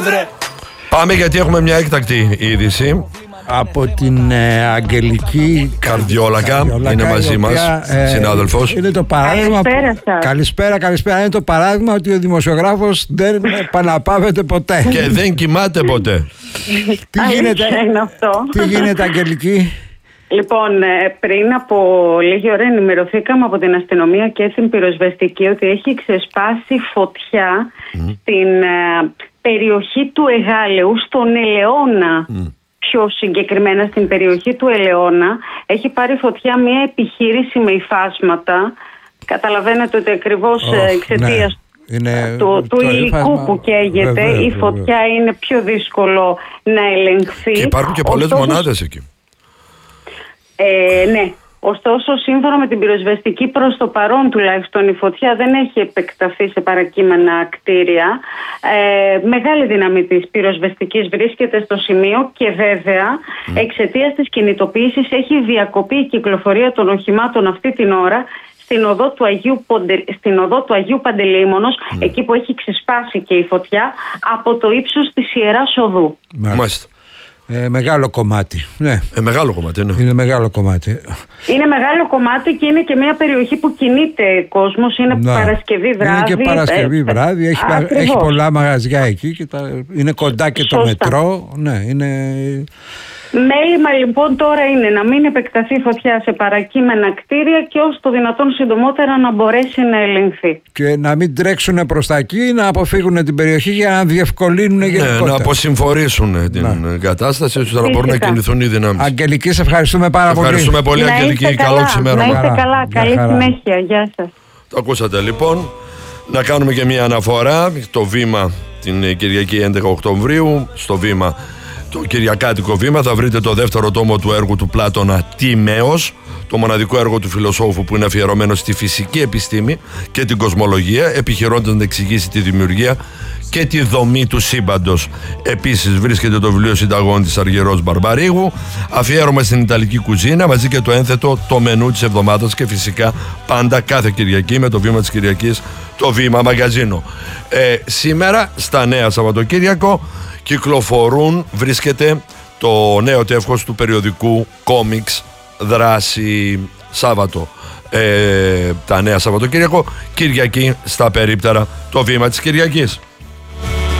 Πάμε γιατί έχουμε μια έκτακτη είδηση από την Αγγελική Καρδιόλακα. Είναι μαζί μας συνάδελφος. Είναι το παράδειγμα. Καλησπέρα. Είναι το παράδειγμα ότι ο δημοσιογράφος δεν επαναπαύεται ποτέ. Και δεν κοιμάται ποτέ. Τι γίνεται, Αγγελική? Λοιπόν, πριν από λίγη ώρα ενημερωθήκαμε από την αστυνομία και την πυροσβεστική ότι έχει ξεσπάσει φωτιά στην περιοχή του Εγάλεου, στον Ελαιώνα. Πιο συγκεκριμένα στην περιοχή του Ελαιώνα έχει πάρει φωτιά μια επιχείρηση με υφάσματα. Καταλαβαίνετε ότι ακριβώς εξαιτίας του υλικού που καίγεται, η φωτιά είναι πιο δύσκολο να ελεγχθεί. Και υπάρχουν και πολλές μονάδες εκεί. Ναι. Ωστόσο, σύμφωνα με την πυροσβεστική, προς το παρόν τουλάχιστον η φωτιά δεν έχει επεκταθεί σε παρακείμενα κτίρια. Μεγάλη δύναμη της πυροσβεστικής βρίσκεται στο σημείο και βέβαια εξαιτίας της κινητοποίησης έχει διακοπεί η κυκλοφορία των οχημάτων αυτή την ώρα στην οδό του Αγίου Παντελεήμονος, εκεί που έχει ξεσπάσει και η φωτιά, από το ύψος της Ιεράς Οδού. Μάλιστα. Μεγάλο κομμάτι. Ναι. Μεγάλο κομμάτι, ναι. Είναι μεγάλο κομμάτι. Είναι μεγάλο κομμάτι και είναι και μια περιοχή που κινείται κόσμος. Είναι Παρασκευή βράδυ. Είναι και Παρασκευή βράδυ. Έχει πολλά μαγαζιά εκεί. Και είναι κοντά και το μετρό. Ναι, είναι... Μέλημα λοιπόν τώρα είναι να μην επεκταθεί φωτιά σε παρακείμενα κτίρια και όσο το δυνατόν συντομότερα να μπορέσει να ελεγχθεί. Και να μην τρέξουν προς τα εκεί, να αποφύγουν την περιοχή για να διευκολύνουν γενικότερα. Να αποσυμφορήσουν την κατάσταση ώστε να μπορούν να κινηθούν οι δυνάμεις. Αγγελική, σε ευχαριστούμε πάρα πολύ. Ευχαριστούμε πολύ, Αγγελική. Καλό ξημέρωμα. Να είστε καλά. Καλή συνέχεια. Γεια σας. Το ακούσατε λοιπόν. Να κάνουμε και μια αναφορά. Το βήμα την Κυριακή 11 Οκτωβρίου. Στο βήμα, το Κυριακάτικο βήμα, θα βρείτε το δεύτερο τόμο του έργου του Πλάτωνα Τίμεως, το μοναδικό έργο του φιλοσόφου που είναι αφιερωμένο στη φυσική επιστήμη και την κοσμολογία, επιχειρώντας να εξηγήσει τη δημιουργία και τη δομή του σύμπαντος. Επίσης βρίσκεται το βιβλίο συνταγών της Αργυρός Μπαρμπαρίγου, αφιέρωμα στην Ιταλική κουζίνα, μαζί και το ένθετο το μενού της εβδομάδας και φυσικά πάντα κάθε Κυριακή με το βήμα της Κυριακής, το βήμα μαγαζίνο. Σήμερα στα Νέα Σαββατοκύριακο βρίσκεται το νέο τεύχος του περιοδικού Κόμιξ Δράση Σάββατο. Τα Νέα Σαββατοκύριακο, Κυριακή στα περίπτερα, το βήμα της Κυριακής.